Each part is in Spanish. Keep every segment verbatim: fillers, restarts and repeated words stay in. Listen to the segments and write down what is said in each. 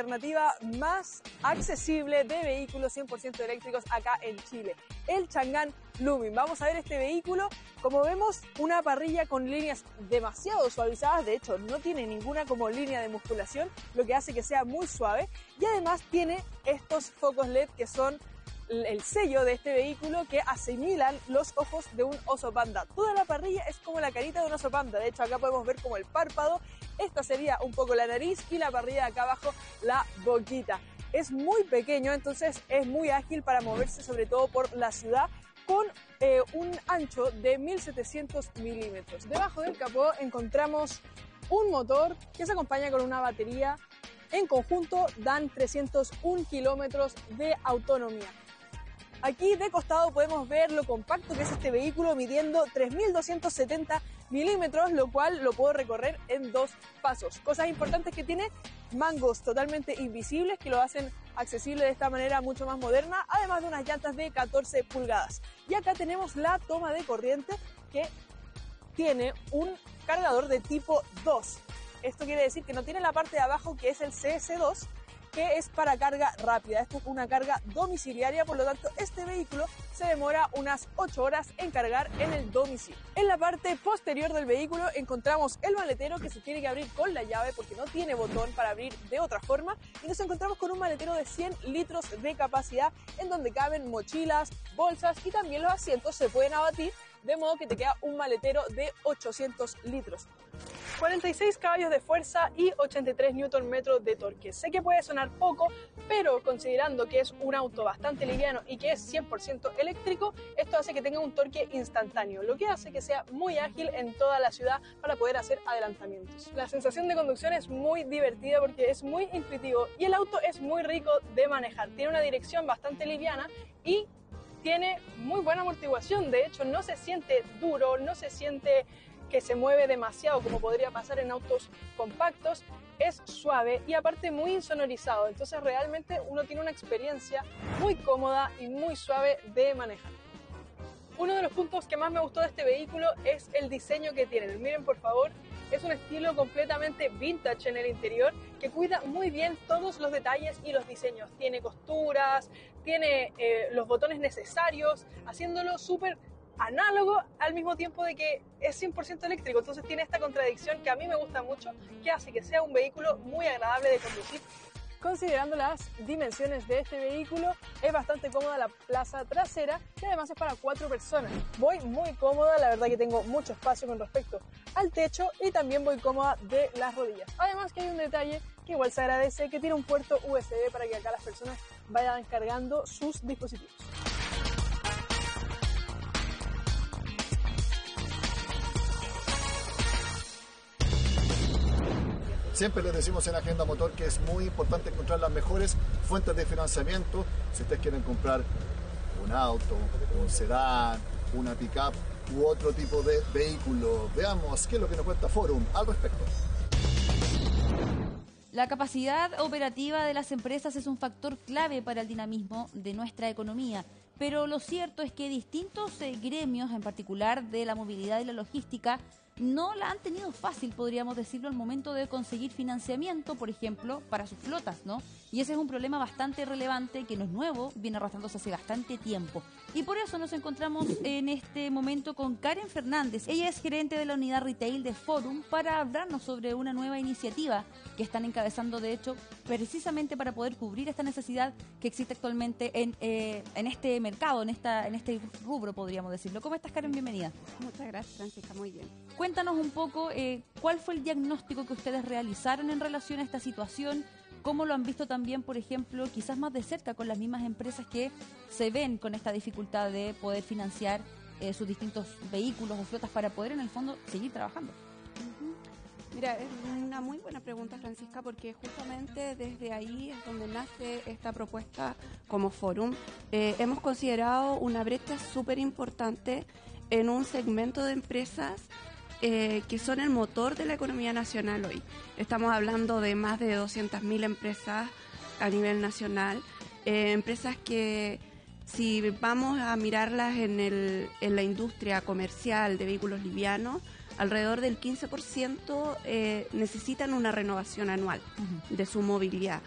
alternativa más accesible de vehículos cien por ciento eléctricos acá en Chile, el Chang'an Lumin. Vamos a ver este vehículo. Como vemos, una parrilla con líneas demasiado suavizadas, de hecho no tiene ninguna como línea de musculación, lo que hace que sea muy suave, y además tiene estos focos L E D que son el sello de este vehículo, que asimilan los ojos de un oso panda. Toda la parrilla es como la carita de un oso panda, de hecho acá podemos ver como el párpado, esta sería un poco la nariz y la parrilla de acá abajo la boquita. Es muy pequeño, entonces es muy ágil para moverse sobre todo por la ciudad, con eh, un ancho de mil setecientos milímetros. Debajo del capó encontramos un motor que se acompaña con una batería. En conjunto dan trescientos un kilómetros de autonomía. Aquí de costado podemos ver lo compacto que es este vehículo, midiendo tres mil doscientos setenta milímetros, lo cual lo puedo recorrer en dos pasos. Cosas importantes que tiene: mangos totalmente invisibles que lo hacen accesible de esta manera mucho más moderna, además de unas llantas de catorce pulgadas. Y acá tenemos la toma de corriente, que tiene un cargador de tipo dos. Esto quiere decir que no tiene la parte de abajo, que es el C S dos, que es para carga rápida. Esto es una carga domiciliaria, por lo tanto este vehículo se demora unas ocho horas en cargar en el domicilio. En la parte posterior del vehículo encontramos el maletero, que se tiene que abrir con la llave porque no tiene botón para abrir de otra forma, y nos encontramos con un maletero de cien litros de capacidad, en donde caben mochilas, bolsas, y también los asientos se pueden abatir, de modo que te queda un maletero de ochocientos litros. cuarenta y seis caballos de fuerza y ochenta y tres newton metros de torque. Sé que puede sonar poco, pero considerando que es un auto bastante liviano y que es cien por ciento eléctrico, esto hace que tenga un torque instantáneo, lo que hace que sea muy ágil en toda la ciudad para poder hacer adelantamientos. La sensación de conducción es muy divertida porque es muy intuitivo y el auto es muy rico de manejar. Tiene una dirección bastante liviana y tiene muy buena amortiguación. De hecho, no se siente duro, no se siente que se mueve demasiado como podría pasar en autos compactos. Es suave y aparte muy insonorizado, entonces realmente uno tiene una experiencia muy cómoda y muy suave de manejar. Uno de los puntos que más me gustó de este vehículo es el diseño que tiene. Miren, por favor, es un estilo completamente vintage en el interior que cuida muy bien todos los detalles y los diseños. Tiene costuras, tiene eh, los botones necesarios, haciéndolo súper análogo al mismo tiempo de que es cien por ciento eléctrico. Entonces tiene esta contradicción que a mí me gusta mucho, que hace que sea un vehículo muy agradable de conducir. Considerando las dimensiones de este vehículo, es bastante cómoda la plaza trasera, que además es para cuatro personas. Voy muy cómoda, la verdad que tengo mucho espacio con respecto al techo, y también voy cómoda de las rodillas. Además que hay un detalle que igual se agradece, que tiene un puerto U S B para que acá las personas vayan cargando sus dispositivos. Siempre les decimos en Agenda Motor que es muy importante encontrar las mejores fuentes de financiamiento. Si ustedes quieren comprar un auto, un sedán, una pick-up u otro tipo de vehículo, veamos qué es lo que nos cuenta Forum al respecto. La capacidad operativa de las empresas es un factor clave para el dinamismo de nuestra economía, pero lo cierto es que distintos eh, gremios, en particular de la movilidad y la logística, no la han tenido fácil, podríamos decirlo, al momento de conseguir financiamiento, por ejemplo, para sus flotas, ¿no? Y ese es un problema bastante relevante que no es nuevo, viene arrastrándose hace bastante tiempo. Y por eso nos encontramos en este momento con Karen Fernández. Ella es gerente de la unidad retail de Forum, para hablarnos sobre una nueva iniciativa que están encabezando, de hecho, precisamente para poder cubrir esta necesidad que existe actualmente en, eh, en este mercado, en, esta, en este rubro, podríamos decirlo. ¿Cómo estás, Karen? Bienvenida. Muchas gracias, Francisca. Muy bien. Cuéntanos un poco eh, cuál fue el diagnóstico que ustedes realizaron en relación a esta situación, cómo lo han visto también, por ejemplo, quizás más de cerca con las mismas empresas que se ven con esta dificultad de poder financiar eh, sus distintos vehículos o flotas para poder en el fondo seguir trabajando. Uh-huh. Mira, es una muy buena pregunta, Francisca, porque justamente desde ahí es donde nace esta propuesta como Forum. Eh, hemos considerado una brecha súper importante en un segmento de empresas Eh, que son el motor de la economía nacional hoy. Estamos hablando de más de doscientas mil empresas a nivel nacional, eh, empresas que, si vamos a mirarlas en, el, en la industria comercial de vehículos livianos, alrededor del quince por ciento eh, necesitan una renovación anual uh-huh. de su movilidad.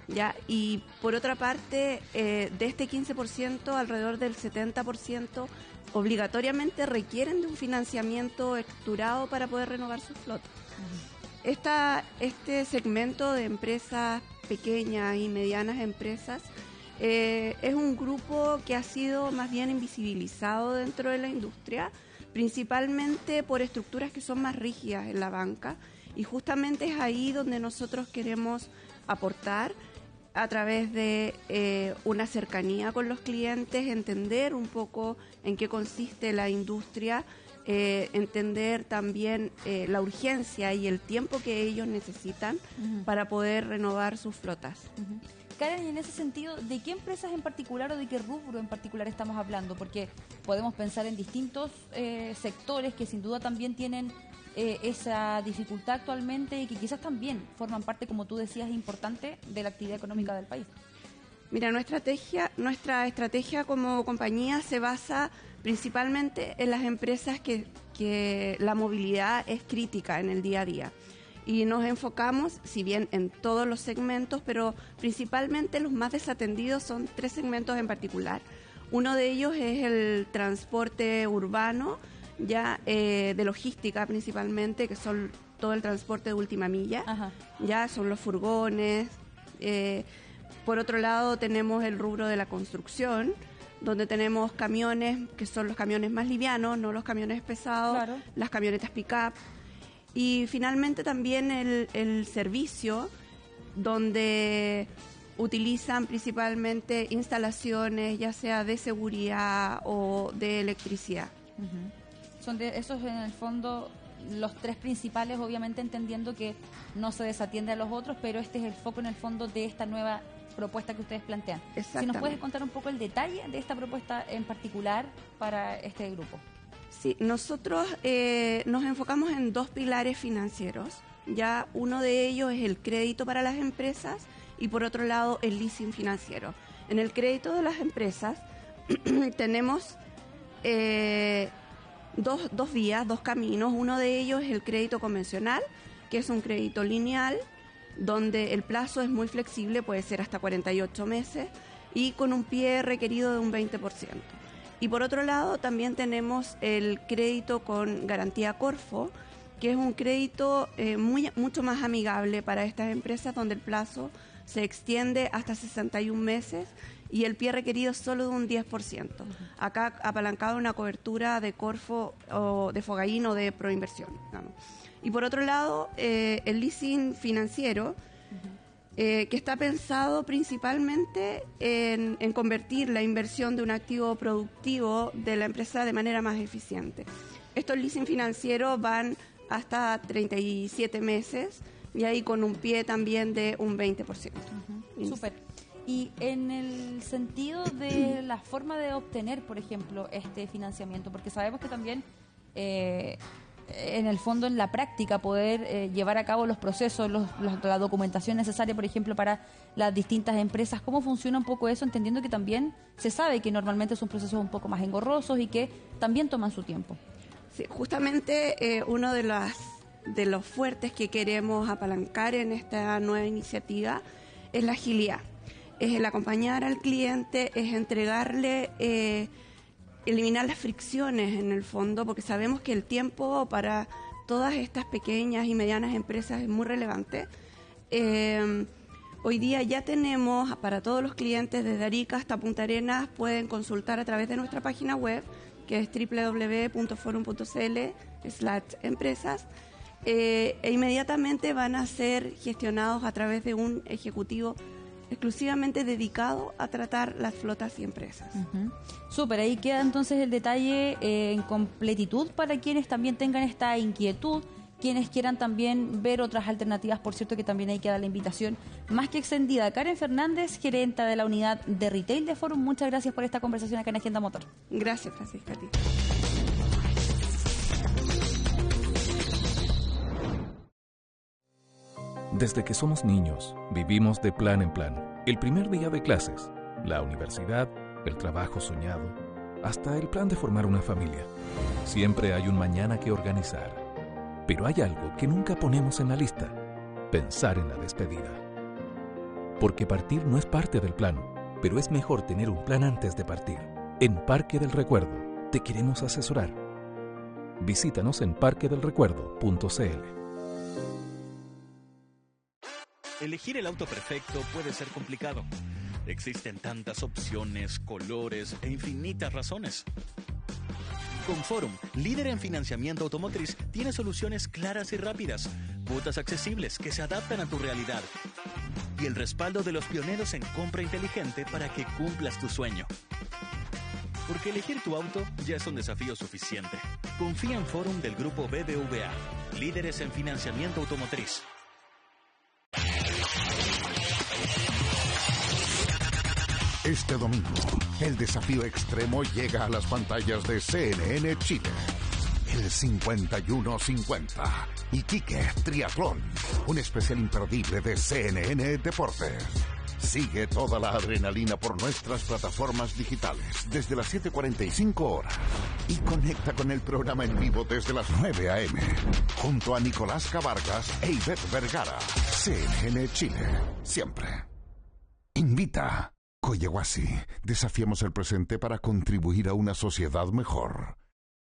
¿ya? Y por otra parte, eh, de este quince por ciento, alrededor del setenta por ciento obligatoriamente requieren de un financiamiento estructurado para poder renovar sus flotas. Uh-huh. Esta, este segmento de empresas pequeñas y medianas empresas eh, es un grupo que ha sido más bien invisibilizado dentro de la industria, principalmente por estructuras que son más rígidas en la banca, y justamente es ahí donde nosotros queremos aportar a través de eh, una cercanía con los clientes, entender un poco en qué consiste la industria, eh, entender también eh, la urgencia y el tiempo que ellos necesitan uh-huh. para poder renovar sus flotas. Uh-huh. Karen, y en ese sentido, ¿de qué empresas en particular o de qué rubro en particular estamos hablando? Porque podemos pensar en distintos eh, sectores que sin duda también tienen eh, esa dificultad actualmente y que quizás también forman parte, como tú decías, importante de la actividad económica del país. Mira, nuestra estrategia, nuestra estrategia como compañía se basa principalmente en las empresas que, que la movilidad es crítica en el día a día. Y nos enfocamos, si bien en todos los segmentos, pero principalmente los más desatendidos son tres segmentos en particular. Uno de ellos es el transporte urbano, ya eh, de logística principalmente, que son todo el transporte de última milla. Ajá. Ya son los furgones. Eh, por otro lado tenemos el rubro de la construcción, donde tenemos camiones que son los camiones más livianos, no los camiones pesados, claro. Las camionetas pick-up. Y finalmente también el, el servicio, donde utilizan principalmente instalaciones, ya sea de seguridad o de electricidad. Uh-huh. Son de esos en el fondo los tres principales, obviamente entendiendo que no se desatiende a los otros, pero este es el foco en el fondo de esta nueva propuesta que ustedes plantean. Si nos puedes contar un poco el detalle de esta propuesta en particular para este grupo. Sí, nosotros eh, nos enfocamos en dos pilares financieros. Ya uno de ellos es el crédito para las empresas y por otro lado el leasing financiero. En el crédito de las empresas tenemos eh, dos, dos vías, dos caminos. Uno de ellos es el crédito convencional, que es un crédito lineal, donde el plazo es muy flexible, puede ser hasta cuarenta y ocho meses, y con un pie requerido de un veinte por ciento. Y por otro lado también tenemos el crédito con garantía Corfo, que es un crédito eh, muy, mucho más amigable para estas empresas, donde el plazo se extiende hasta sesenta y un meses y el pie requerido es solo de un diez por ciento. Uh-huh. Acá apalancado una cobertura de Corfo o de Fogaín o de Proinversión, digamos. Y por otro lado, eh, el leasing financiero, Eh, que está pensado principalmente en, en convertir la inversión de un activo productivo de la empresa de manera más eficiente. Estos leasing financieros van hasta treinta y siete meses y ahí con un pie también de un veinte por ciento. Uh-huh. Súper. Y en el sentido de la forma de obtener, por ejemplo, este financiamiento, porque sabemos que también... Eh, en el fondo, en la práctica, poder eh, llevar a cabo los procesos, los, los, la documentación necesaria, por ejemplo, para las distintas empresas. ¿Cómo funciona un poco eso? Entendiendo que también se sabe que normalmente son procesos un poco más engorrosos y que también toman su tiempo. Sí, justamente eh, uno de, las, de los fuertes que queremos apalancar en esta nueva iniciativa es la agilidad. Es el acompañar al cliente, es entregarle... Eh, eliminar las fricciones en el fondo, porque sabemos que el tiempo para todas estas pequeñas y medianas empresas es muy relevante. Eh, hoy día ya tenemos para todos los clientes desde Arica hasta Punta Arenas, pueden consultar a través de nuestra página web, que es doble u doble u doble u punto forum punto c l slash empresas, eh, e inmediatamente van a ser gestionados a través de un ejecutivo exclusivamente dedicado a tratar las flotas y empresas. Uh-huh. Súper, ahí queda entonces el detalle eh, en completitud para quienes también tengan esta inquietud, quienes quieran también ver otras alternativas. Por cierto que también ahí queda la invitación más que extendida. Karen Fernández, gerenta de la unidad de retail de Forum, muchas gracias por esta conversación acá en Agenda Motor. Gracias, Francisca, a ti. Desde que somos niños, vivimos de plan en plan. El primer día de clases, la universidad, el trabajo soñado, hasta el plan de formar una familia. Siempre hay un mañana que organizar. Pero hay algo que nunca ponemos en la lista: pensar en la despedida. porque partir no es parte del plan, pero es mejor tener un plan antes de partir. En Parque del Recuerdo, te queremos asesorar. Visítanos en parque del recuerdo punto c l. Elegir el auto perfecto puede ser complicado. Existen tantas opciones, colores e infinitas razones. Con Forum, líder en financiamiento automotriz, tiene soluciones claras y rápidas, cuotas accesibles que se adaptan a tu realidad y el respaldo de los pioneros en compra inteligente para que cumplas tu sueño. Porque elegir tu auto ya es un desafío suficiente. Confía en Forum del grupo B B V A, líderes en financiamiento automotriz. Este domingo, el desafío extremo llega a las pantallas de C N N Chile. El cincuenta y uno cincuenta. Iquique Triatlón. Un especial imperdible de C N N Deportes. Sigue toda la adrenalina por nuestras plataformas digitales desde las siete cuarenta y cinco horas. Y conecta con el programa en vivo desde las nueve a eme. Junto a Nicolás Cavargas e Ivette Vergara. C N N Chile. Siempre. Invita. Coyahuasi, desafiamos el presente para contribuir a una sociedad mejor.